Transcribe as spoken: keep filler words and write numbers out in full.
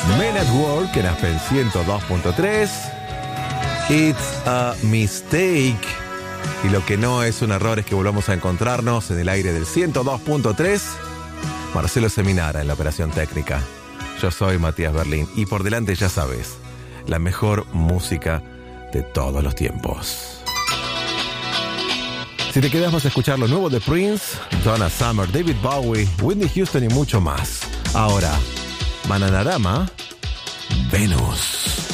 Men at Work en Aspen ciento dos punto tres. It's a Mistake. Y lo que no es un error es que volvamos a encontrarnos en el aire del ciento dos punto tres. Marcelo Seminara en la operación técnica. Yo soy Matías Berlín y por delante ya sabes, la mejor música de todos los tiempos. Si te quedas vas a escuchar lo nuevo de Prince, Donna Summer, David Bowie, Whitney Houston y mucho más. Ahora, Bananarama, Venus.